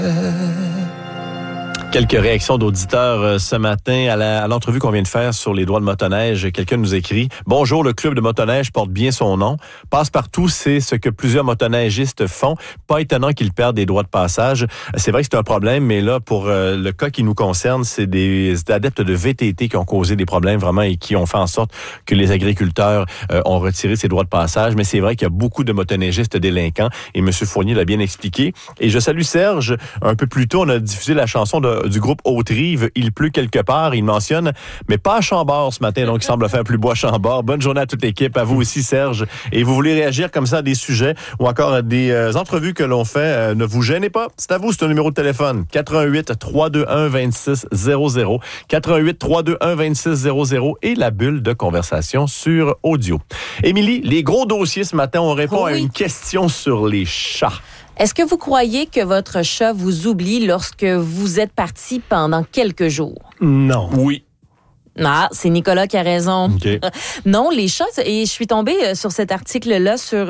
Quelques réactions d'auditeurs ce matin à l'entrevue qu'on vient de faire sur les droits de motoneige. Quelqu'un nous écrit « Bonjour, le club de motoneige porte bien son nom. Passe-partout, c'est ce que plusieurs motoneigistes font. Pas étonnant qu'ils perdent des droits de passage. » C'est vrai que c'est un problème, mais là, pour le cas qui nous concerne, c'est des adeptes de VTT qui ont causé des problèmes vraiment et qui ont fait en sorte que les agriculteurs ont retiré ces droits de passage. Mais c'est vrai qu'il y a beaucoup de motoneigistes délinquants et M. Fournier l'a bien expliqué. Et je salue Serge. Un peu plus tôt, on a diffusé la chanson du groupe Haute-Rive, Il pleut quelque part, il mentionne, mais pas à Chambord ce matin, donc il semble faire plus beau à Chambord. Bonne journée à toute l'équipe, à vous aussi Serge. Et vous voulez réagir comme ça à des sujets ou encore à des entrevues que l'on fait, ne vous gênez pas, c'est à vous, c'est un numéro de téléphone, 88-321-2600, 88-321-2600 et la bulle de conversation sur audio. Émilie, les gros dossiers ce matin, on répond à une question sur les chats. Est-ce que vous croyez que votre chat vous oublie lorsque vous êtes parti pendant quelques jours? Non. Oui. Ah, c'est Nicolas qui a raison. Okay. Non, les chats, et je suis tombée sur cet article-là sur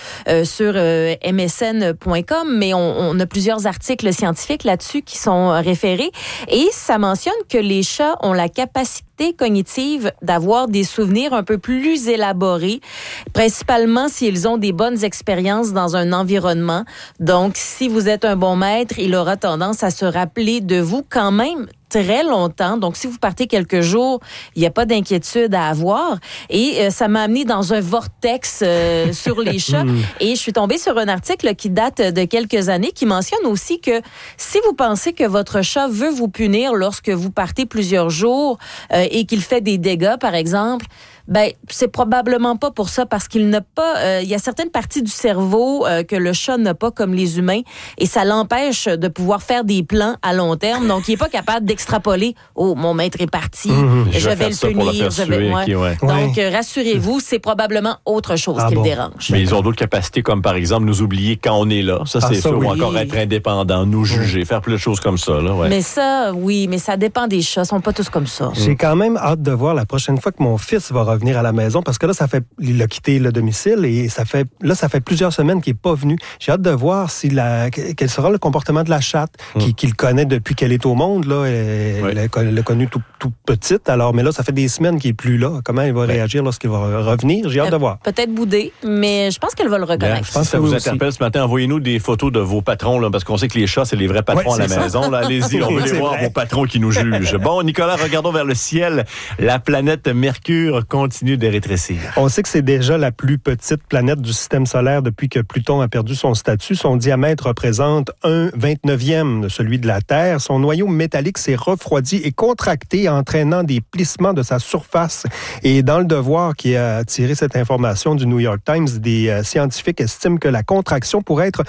msn.com, mais on a plusieurs articles scientifiques là-dessus qui sont référés, et ça mentionne que les chats ont la capacité cognitive d'avoir des souvenirs un peu plus élaborés, principalement s'ils ont des bonnes expériences dans un environnement. Donc, si vous êtes un bon maître, il aura tendance à se rappeler de vous quand même très longtemps. Donc, si vous partez quelques jours, il n'y a pas d'inquiétude à avoir. Et ça m'a amené dans un vortex sur les chats. Et je suis tombée sur un article qui date de quelques années qui mentionne aussi que si vous pensez que votre chat veut vous punir lorsque vous partez plusieurs jours et qu'il fait des dégâts, par exemple, ben c'est probablement pas pour ça, parce qu'il n'a pas... il y a certaines parties du cerveau que le chat n'a pas comme les humains, et ça l'empêche de pouvoir faire des plans à long terme. Donc, il n'est pas capable d'extrapoler « Oh, mon maître est parti, je vais le punir. » Donc, rassurez-vous, c'est probablement autre chose qui le dérange. Mais ils ont d'autres capacités, comme par exemple nous oublier quand on est là. Ça, c'est sûr. Oui. Ou encore être indépendant, nous juger, faire plein de choses comme ça. Là, ouais. Mais ça, oui, mais ça dépend des chats. Ils ne sont pas tous comme ça. J'ai quand même hâte de voir la prochaine fois que mon fils va revenir à la maison, parce que là, il a quitté le domicile et ça fait plusieurs semaines qu'il n'est pas venu. J'ai hâte de voir quel sera le comportement de la chatte qu'il connaît depuis qu'elle est au monde. Là, elle l'a connue tout petite. Alors, mais là, ça fait des semaines qu'il n'est plus là. Comment il va réagir lorsqu'il va revenir? J'ai hâte de voir. Peut-être boudé, mais je pense qu'elle va le reconnaître. Je pense que ça vous interpelle ce matin. Envoyez-nous des photos de vos patrons, là, parce qu'on sait que les chats, c'est les vrais patrons à la maison. Là, allez-y, on veut les voir, vos patrons qui nous jugent. Bon, Nicolas, regardons vers le ciel. La planète Mercure continue de rétrécir. On sait que c'est déjà la plus petite planète du système solaire depuis que Pluton a perdu son statut. Son diamètre représente 1/29e de celui de la Terre. Son noyau métallique s'est refroidi et contracté, entraînant des plissements de sa surface. Et dans Le Devoir, qui a tiré cette information du New York Times, des scientifiques estiment que la contraction pourrait être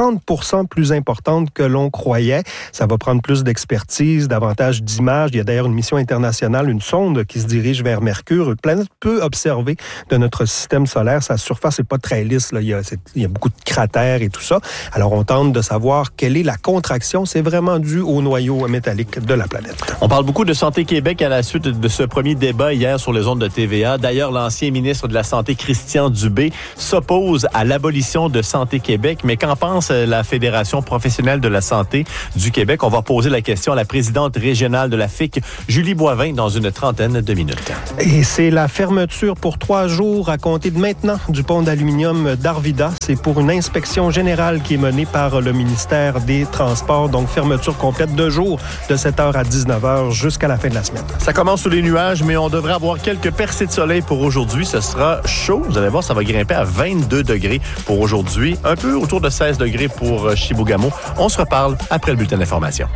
30% plus importante que l'on croyait. Ça va prendre plus d'expertise, davantage d'images. Il y a d'ailleurs une mission internationale, une sonde qui se dirige vers Mercure, une planète peu observée de notre système solaire. Sa surface n'est pas très lisse. Là. Il y a beaucoup de cratères et tout ça. Alors, on tente de savoir quelle est la contraction. C'est vraiment dû au noyau métallique de la planète. On parle beaucoup de Santé Québec à la suite de ce premier débat hier sur les ondes de TVA. D'ailleurs, l'ancien ministre de la Santé, Christian Dubé, s'oppose à l'abolition de Santé Québec. Mais qu'en pense la Fédération professionnelle de la santé du Québec? On va poser la question à la présidente régionale de la FIC, Julie Boivin, dans une trentaine de minutes. Et c'est la fermeture pour 3 jours à compter de maintenant du pont d'aluminium d'Arvida. C'est pour une inspection générale qui est menée par le ministère des Transports. Donc, fermeture complète de jour de 7h à 19h jusqu'à la fin de la semaine. Ça commence sous les nuages, mais on devrait avoir quelques percées de soleil pour aujourd'hui. Ce sera chaud. Vous allez voir, ça va grimper à 22 degrés pour aujourd'hui. Un peu autour de 16 degrés pour Chibougamau. On se reparle après le bulletin d'information.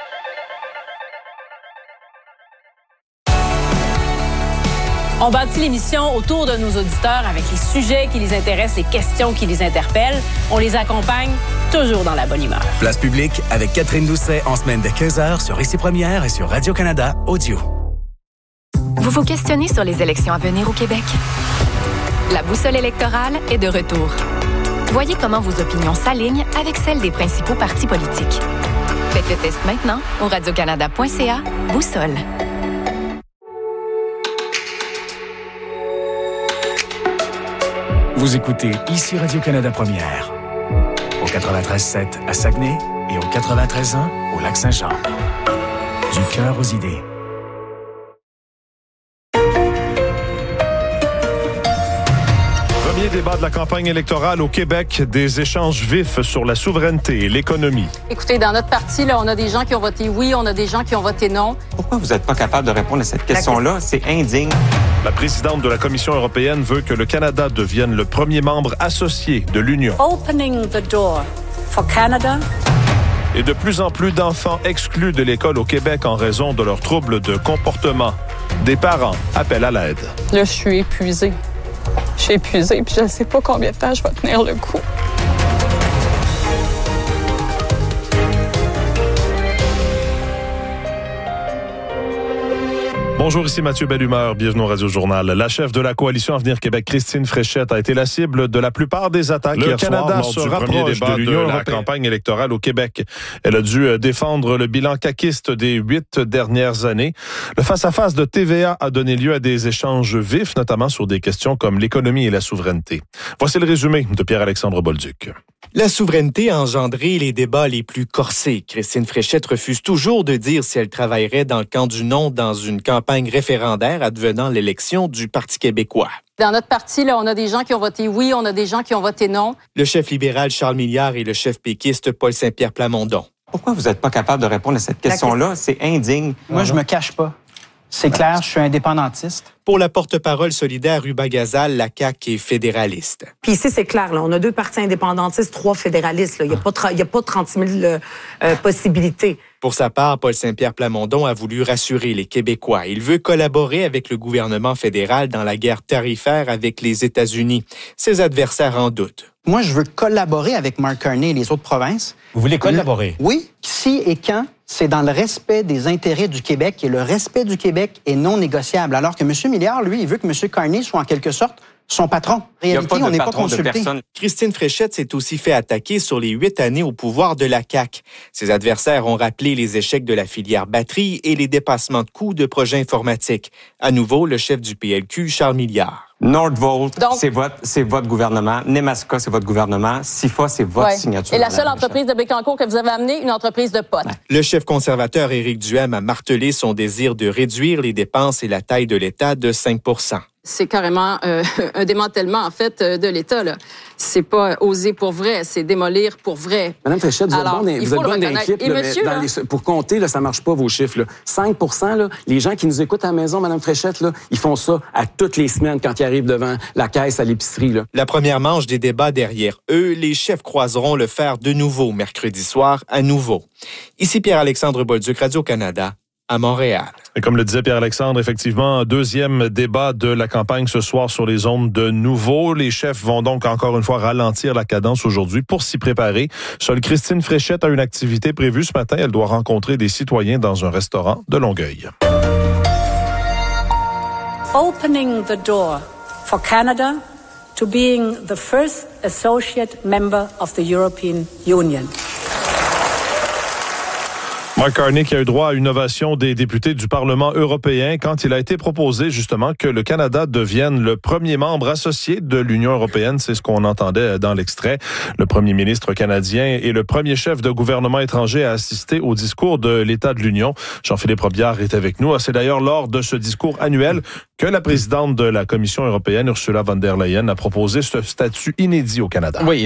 On bâtit l'émission autour de nos auditeurs avec les sujets qui les intéressent, les questions qui les interpellent. On les accompagne toujours dans la bonne humeur. Place publique avec Catherine Doucet en semaine de 15h sur Ici Première et sur Radio-Canada Audio. Vous vous questionnez sur les élections à venir au Québec? La boussole électorale est de retour. Voyez comment vos opinions s'alignent avec celles des principaux partis politiques. Faites le test maintenant au radiocanada.ca Boussole. Vous écoutez Ici Radio-Canada Première, au 93.7 à Saguenay et au 93.1 au Lac-Saint-Jean. Du cœur aux idées. Premier débat de la campagne électorale au Québec, des échanges vifs sur la souveraineté et l'économie. Écoutez, dans notre parti, là, on a des gens qui ont voté oui, on a des gens qui ont voté non. Pourquoi vous n'êtes pas capable de répondre à cette question-là? C'est indigne. La présidente de la Commission européenne veut que le Canada devienne le premier membre associé de l'Union. Opening the door for Canada. Et de plus en plus d'enfants exclus de l'école au Québec en raison de leurs troubles de comportement. Des parents appellent à l'aide. Là, je suis épuisée. Je suis épuisée, puis je ne sais pas combien de temps je vais tenir le coup. Bonjour, ici Mathieu Bellumeur, bienvenue au Radio-Journal. La chef de la coalition Avenir Québec, Christine Fréchette, a été la cible de la plupart des attaques hier soir lors du premier débat de la campagne électorale au Québec. Elle a dû défendre le bilan caquiste des 8 dernières années. Le face-à-face de TVA a donné lieu à des échanges vifs, notamment sur des questions comme l'économie et la souveraineté. Voici le résumé de Pierre-Alexandre Bolduc. La souveraineté a engendré les débats les plus corsés. Christine Fréchette refuse toujours de dire si elle travaillerait dans le camp du non dans une campagne référendaire advenant l'élection du Parti québécois. Dans notre parti, là, on a des gens qui ont voté oui, on a des gens qui ont voté non. Le chef libéral Charles Milliard et le chef péquiste Paul Saint-Pierre Plamondon. Pourquoi vous n'êtes pas capable de répondre à cette question-là? C'est indigne. Moi, je me cache pas. C'est clair, je suis indépendantiste. Pour la porte-parole solidaire Ruba Gazal, la CAQ est fédéraliste. Puis ici, c'est clair, là, on a 2 partis indépendantistes, 3 fédéralistes. Là. Il n'y a pas 30 000 possibilités. Pour sa part, Paul Saint-Pierre Plamondon a voulu rassurer les Québécois. Il veut collaborer avec le gouvernement fédéral dans la guerre tarifaire avec les États-Unis. Ses adversaires en doutent. Moi, je veux collaborer avec Mark Carney et les autres provinces. Vous voulez collaborer? Oui. Si et quand, c'est dans le respect des intérêts du Québec et le respect du Québec est non négociable. Alors que M. Milliard, lui, il veut que M. Carney soit en quelque sorte son patron. En réalité, on n'est pas consulté. Christine Fréchette s'est aussi fait attaquer sur les 8 années au pouvoir de la CAQ. Ses adversaires ont rappelé les échecs de la filière batterie et les dépassements de coûts de projets informatiques. À nouveau, le chef du PLQ, Charles Milliard. Nordvolt, c'est votre gouvernement. Nemaska, c'est votre gouvernement. SIFA, c'est votre signature. Et la seule entreprise de Bécancour que vous avez amenée, une entreprise de potes. Le chef conservateur Éric Duhaime a martelé son désir de réduire les dépenses et la taille de l'État de 5 %. C'est carrément un démantèlement, en fait, de l'État, là. C'est pas oser pour vrai, c'est démolir pour vrai. Madame Fréchette, vous êtes bonne d'équipe, pour compter, là, ça marche pas vos chiffres. Là. 5 %, là, les gens qui nous écoutent à la maison, Madame Fréchette, là, ils font ça à toutes les semaines quand ils arrivent devant la caisse à l'épicerie. Là. La première manche des débats derrière eux, les chefs croiseront le fer de nouveau mercredi soir à nouveau. Ici Pierre-Alexandre Bolduc, Radio-Canada, à Montréal. Et comme le disait Pierre-Alexandre, effectivement, 2e débat de la campagne ce soir sur les ondes de Nouveau. Les chefs vont donc encore une fois ralentir la cadence aujourd'hui pour s'y préparer. Seule Christine Fréchette a une activité prévue ce matin. Elle doit rencontrer des citoyens dans un restaurant de Longueuil. Opening the door for Canada to being the first associate member of the European Union. Mark Carney qui a eu droit à une ovation des députés du Parlement européen quand il a été proposé justement que le Canada devienne le premier membre associé de l'Union européenne. C'est ce qu'on entendait dans l'extrait. Le premier ministre canadien et le premier chef de gouvernement étranger à assister au discours de l'État de l'Union. Jean-Philippe Robillard est avec nous. C'est d'ailleurs lors de ce discours annuel que la présidente de la Commission européenne, Ursula von der Leyen, a proposé ce statut inédit au Canada. Oui.